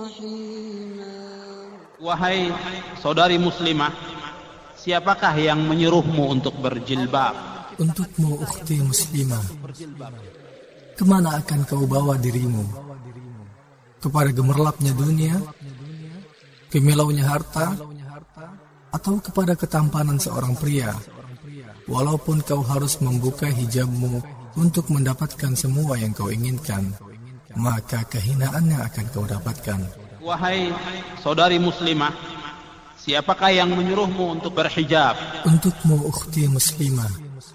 Wahai saudari muslimah, siapakah yang menyuruhmu untuk berjilbab? Untukmu ukhti muslimah, kemana akan kau bawa dirimu? Kepada gemerlapnya dunia, kemilaunya harta, atau kepada ketampanan seorang pria? Walaupun kau harus membuka hijabmu untuk mendapatkan semua yang kau inginkan, maka kehinaan yang akan kau dapatkan. Wahai saudari muslimah, siapakah yang menyuruhmu untuk berhijab? Untukmu ukhti muslimah,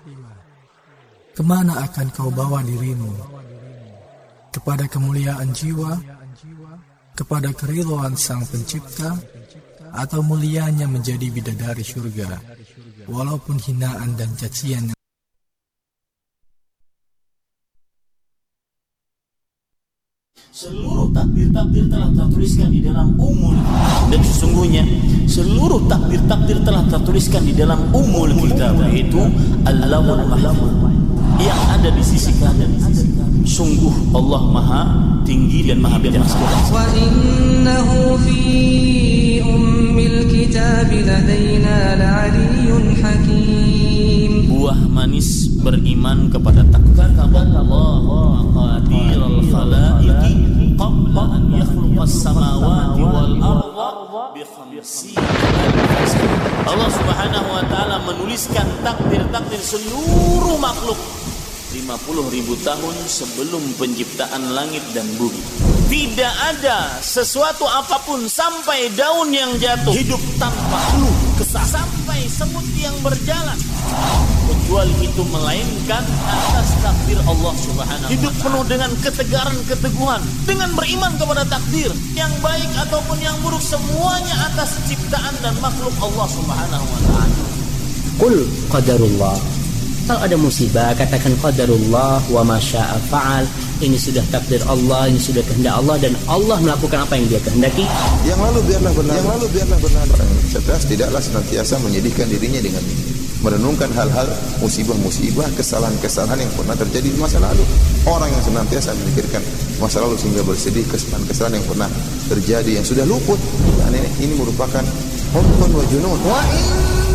kemana akan kau bawa dirimu? Kepada kemuliaan jiwa, kepada keridhaan sang pencipta, atau mulianya menjadi bidadari surga, walaupun hinaan dan cacian. Seluruh takdir-takdir telah tertuliskan di dalam Ummul Kitab, dan sesungguhnya seluruh takdir-takdir telah tertuliskan di dalam Ummul Kitab, yaitu Al-Lawhul Mahfuz yang ada di sisi kanan. Sungguh Allah Maha Tinggi dan Maha Biasa. Wa innahu fi ummil kitab ladaina la'aliyyun hakim. Buah manis beriman kepada takdir. Allah qadirul khalaiqi qabla an yakhluqas samawati wal arda bi 50. Allah Subhanahu wa taala menuliskan takdir-takdir seluruh makhluk 50.000 tahun sebelum penciptaan langit dan bumi. Tidak ada sesuatu apapun, sampai daun yang jatuh hidup tanpa keluh kesah, sampai semut yang berjalan, kecuali itu melainkan atas takdir Allah Subhanahu. Hidup penuh dengan ketegaran, keteguhan, dengan beriman kepada takdir yang baik ataupun yang buruk, semuanya atas ciptaan dan makhluk Allah Subhanahu wa taala. Qul qadarullah. Kalau ada musibah, katakan qadarullah wa ma syaa fa'al. Ini sudah takdir Allah, ini sudah kehendak Allah, dan Allah melakukan apa yang Dia kehendaki. Yang lalu biarlah benar. Orang cerdas tidaklah senantiasa menyedihkan dirinya dengan merenungkan hal-hal musibah-musibah, kesalahan-kesalahan yang pernah terjadi di masa lalu. Orang yang senantiasa memikirkan masa lalu sehingga bersedih, kesalahan-kesalahan yang pernah terjadi yang sudah luput, dan ini merupakan hubbun wa junun.